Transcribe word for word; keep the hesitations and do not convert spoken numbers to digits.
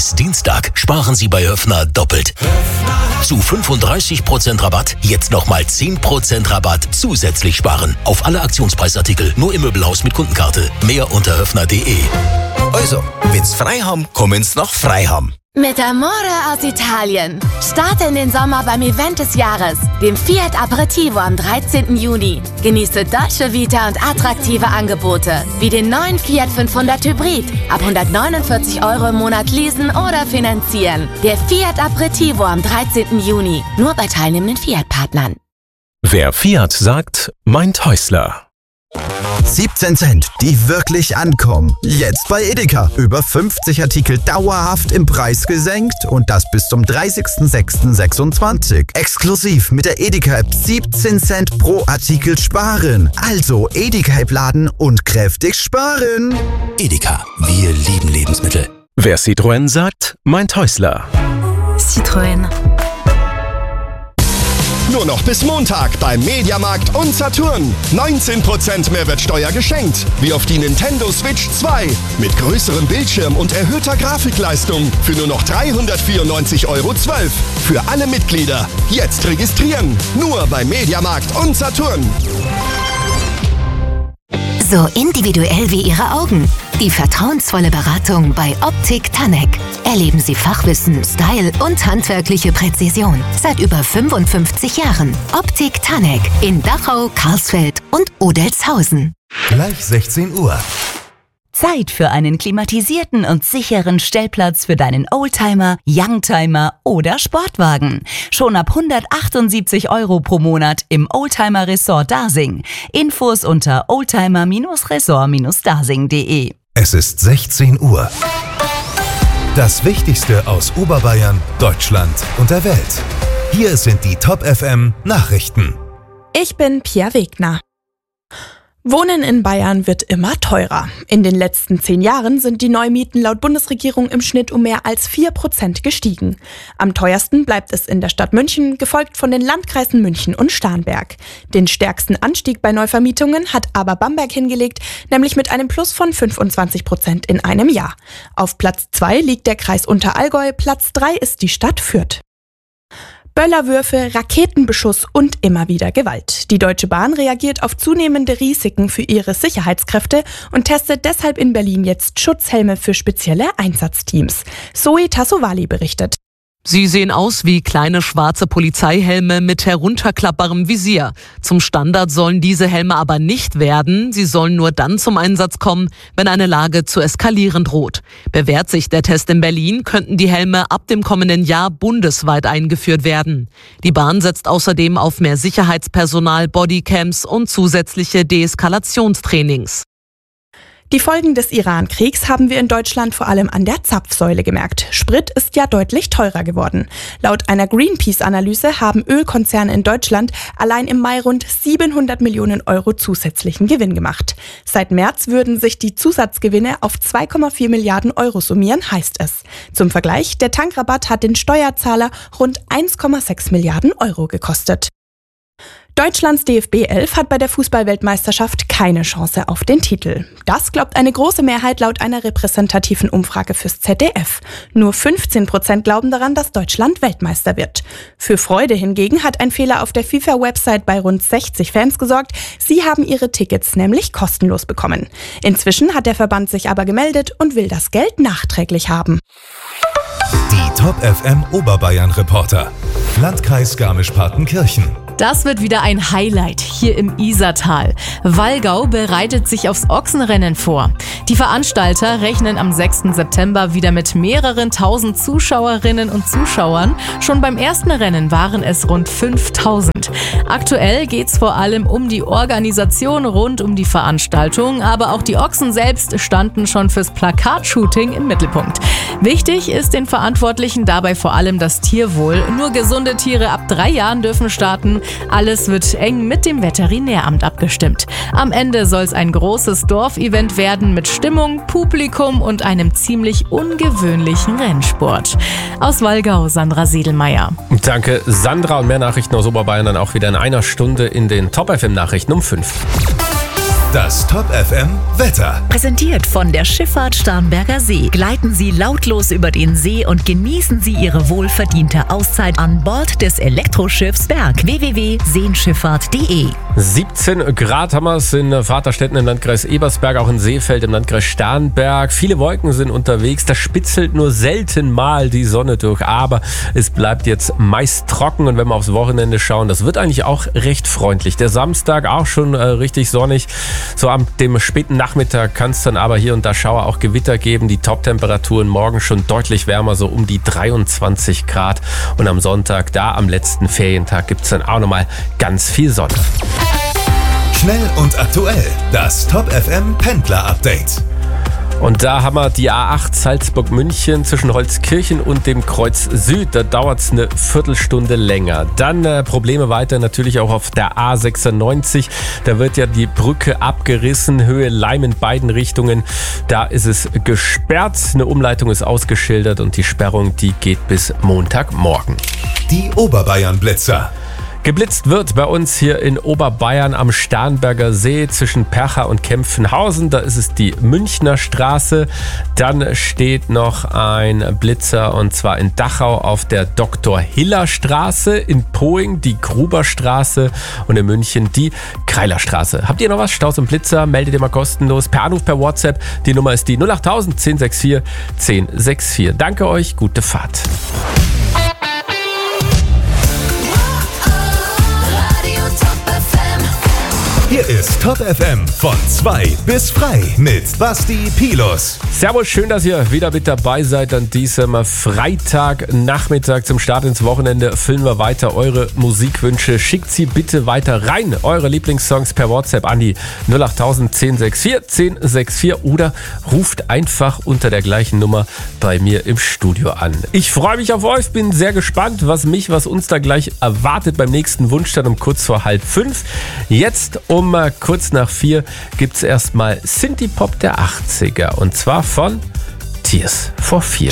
Bis Dienstag sparen Sie bei Höffner doppelt. Zu fünfunddreißig Prozent Rabatt jetzt nochmal zehn Prozent Rabatt zusätzlich sparen. Auf alle Aktionspreisartikel nur im Möbelhaus mit Kundenkarte. Mehr unter höffner punkt de. Also, wenn's frei haben, kommen's nach Freiham. Mit Amore aus Italien. Starte in den Sommer beim Event des Jahres, dem Fiat Aperitivo am dreizehnten Juni. Genieße Dolce Vita und attraktive Angebote, wie den neuen Fiat fünfhundert Hybrid. Ab hundertneunundvierzig Euro im Monat leasen oder finanzieren. Der Fiat Aperitivo am dreizehnten Juni. Nur bei teilnehmenden Fiat-Partnern. Wer Fiat sagt, meint Häusler. siebzehn Cent, die wirklich ankommen. Jetzt bei Edeka. Über fünfzig Artikel dauerhaft im Preis gesenkt und das bis zum dreißigsten sechsten sechsundzwanzig. Exklusiv mit der Edeka-App siebzehn Cent pro Artikel sparen. Also Edeka-App laden und kräftig sparen. Edeka, wir lieben Lebensmittel. Wer Citroën sagt, meint Häusler. Citroën. Nur noch bis Montag beim Mediamarkt und Saturn. neunzehn Prozent Mehrwertsteuer geschenkt. Wie auf die Nintendo Switch zwei. Mit größerem Bildschirm und erhöhter Grafikleistung. Für nur noch dreihundertvierundneunzig Euro zwölf. Für alle Mitglieder. Jetzt registrieren. Nur beim Mediamarkt und Saturn. So individuell wie Ihre Augen. Die vertrauensvolle Beratung bei Optik Tanek. Erleben Sie Fachwissen, Style und handwerkliche Präzision. Seit über fünfundfünfzig Jahren. Optik Tanek in Dachau, Karlsfeld und Odelshausen. Gleich sechzehn Uhr. Zeit für einen klimatisierten und sicheren Stellplatz für deinen Oldtimer, Youngtimer oder Sportwagen. Schon ab hundertachtundsiebzig Euro pro Monat im Oldtimer Resort Dasing. Infos unter oldtimer Resort Dasing punkt de. Es ist sechzehn Uhr. Das Wichtigste aus Oberbayern, Deutschland und der Welt. Hier sind die Top F M Nachrichten. Ich bin Pia Wegner. Wohnen in Bayern wird immer teurer. In den letzten zehn Jahren sind die Neumieten laut Bundesregierung im Schnitt um mehr als vier Prozent gestiegen. Am teuersten bleibt es in der Stadt München, gefolgt von den Landkreisen München und Starnberg. Den stärksten Anstieg bei Neuvermietungen hat aber Bamberg hingelegt, nämlich mit einem Plus von fünfundzwanzig Prozent in einem Jahr. Auf Platz zwei liegt der Kreis Unterallgäu, Platz drei ist die Stadt Fürth. Böllerwürfe, Raketenbeschuss und immer wieder Gewalt. Die Deutsche Bahn reagiert auf zunehmende Risiken für ihre Sicherheitskräfte und testet deshalb in Berlin jetzt Schutzhelme für spezielle Einsatzteams. Zoe Tassovali berichtet. Sie sehen aus wie kleine schwarze Polizeihelme mit herunterklappbarem Visier. Zum Standard sollen diese Helme aber nicht werden. Sie sollen nur dann zum Einsatz kommen, wenn eine Lage zu eskalieren droht. Bewährt sich der Test in Berlin, könnten die Helme ab dem kommenden Jahr bundesweit eingeführt werden. Die Bahn setzt außerdem auf mehr Sicherheitspersonal, Bodycams und zusätzliche Deeskalationstrainings. Die Folgen des Iran-Kriegs haben wir in Deutschland vor allem an der Zapfsäule gemerkt. Sprit ist ja deutlich teurer geworden. Laut einer Greenpeace-Analyse haben Ölkonzerne in Deutschland allein im Mai rund siebenhundert Millionen Euro zusätzlichen Gewinn gemacht. Seit März würden sich die Zusatzgewinne auf zwei Komma vier Milliarden Euro summieren, heißt es. Zum Vergleich, der Tankrabatt hat den Steuerzahler rund eins Komma sechs Milliarden Euro gekostet. Deutschlands D F B elf hat bei der Fußball-Weltmeisterschaft keine Chance auf den Titel. Das glaubt eine große Mehrheit laut einer repräsentativen Umfrage fürs Z D F. Nur fünfzehn Prozent glauben daran, dass Deutschland Weltmeister wird. Für Freude hingegen hat ein Fehler auf der FIFA-Website bei rund sechzig Fans gesorgt. Sie haben ihre Tickets nämlich kostenlos bekommen. Inzwischen hat der Verband sich aber gemeldet und will das Geld nachträglich haben. Die Top F M Oberbayern Reporter. Landkreis Garmisch-Partenkirchen. Das wird wieder ein Highlight hier im Isartal. Wallgau bereitet sich aufs Ochsenrennen vor. Die Veranstalter rechnen am sechsten September wieder mit mehreren tausend Zuschauerinnen und Zuschauern. Schon beim ersten Rennen waren es rund fünftausend. Aktuell geht's vor allem um die Organisation rund um die Veranstaltung, aber auch die Ochsen selbst standen schon fürs Plakatshooting im Mittelpunkt. Wichtig ist den Verantwortlichen dabei vor allem das Tierwohl. Nur gesunde Tiere ab drei Jahren dürfen starten. Alles wird eng mit dem Veterinäramt abgestimmt. Am Ende soll es ein großes Dorfevent werden mit Stimmung, Publikum und einem ziemlich ungewöhnlichen Rennsport. Aus Wallgau, Sandra Sedelmeier. Danke, Sandra. Und mehr Nachrichten aus Oberbayern dann auch wieder in einer Stunde in den Top F M Nachrichten um fünf. Das Top F M Wetter. Präsentiert von der Schifffahrt Starnberger See. Gleiten Sie lautlos über den See und genießen Sie Ihre wohlverdiente Auszeit an Bord des Elektroschiffs Berg. w w w punkt seenschifffahrt punkt de siebzehn Grad haben wir es in Vaterstetten im Landkreis Ebersberg, auch in Seefeld im Landkreis Starnberg. Viele Wolken sind unterwegs, da spitzelt nur selten mal die Sonne durch, aber es bleibt jetzt meist trocken und wenn wir aufs Wochenende schauen, das wird eigentlich auch recht freundlich. Der Samstag auch schon äh, richtig sonnig. So am dem späten Nachmittag kann es dann aber hier und da Schauer, auch Gewitter geben. Die Top-Temperaturen morgen schon deutlich wärmer, so um die dreiundzwanzig Grad. Und am Sonntag, da am letzten Ferientag, gibt es dann auch nochmal ganz viel Sonne. Schnell und aktuell, das Top F M Pendler-Update. Und da haben wir die A acht Salzburg-München zwischen Holzkirchen und dem Kreuz Süd. Da dauert es eine Viertelstunde länger. Dann äh, Probleme weiter natürlich auch auf der A sechsundneunzig. Da wird ja die Brücke abgerissen, Höhe Leim in beiden Richtungen. Da ist es gesperrt. Eine Umleitung ist ausgeschildert und die Sperrung, die geht bis Montagmorgen. Die Oberbayern-Blitzer. Geblitzt wird bei uns hier in Oberbayern am Starnberger See zwischen Percha und Kempfenhausen. Da ist es die Münchner Straße. Dann steht noch ein Blitzer und zwar in Dachau auf der Doktor-Hiller-Straße, in Poing die Gruberstraße und in München die Kreilerstraße. Habt ihr noch was? Staus und Blitzer? Meldet ihr mal kostenlos per Anruf, per WhatsApp. Die Nummer ist die null acht null null eins sechs vier eins null sechs vier. Danke euch, gute Fahrt. Hier ist Top F M von zwei bis frei mit Basti Pilus. Servus, schön, dass ihr wieder mit dabei seid an diesem Freitagnachmittag zum Start ins Wochenende. Füllen wir weiter eure Musikwünsche. Schickt sie bitte weiter rein. Eure Lieblingssongs per WhatsApp an die null acht null null eins null sechs vier eins null sechs vier oder ruft einfach unter der gleichen Nummer bei mir im Studio an. Ich freue mich auf euch, bin sehr gespannt, was mich, was uns da gleich erwartet beim nächsten Wunsch dann um kurz vor halb fünf. Jetzt um Um kurz nach vier gibt es erstmal Synthie-Pop der achtziger und zwar von Tears for Fears.